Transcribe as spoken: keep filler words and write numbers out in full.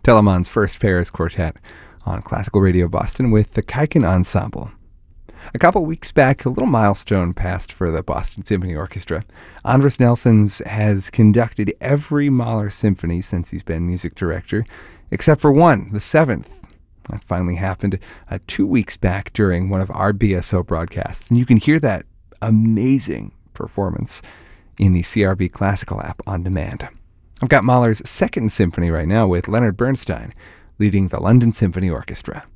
Telemann's First Paris Quartet on Classical Radio Boston with the Kaiken Ensemble. A couple weeks back, a little milestone passed for the Boston Symphony Orchestra. Andris Nelsons has conducted every Mahler symphony since he's been music director, except for one, the seventh. That finally happened uh, two weeks back during one of our B S O broadcasts, and you can hear that amazing performance in the C R B Classical app on demand. I've got Mahler's second symphony right now with Leonard Bernstein leading the London Symphony Orchestra.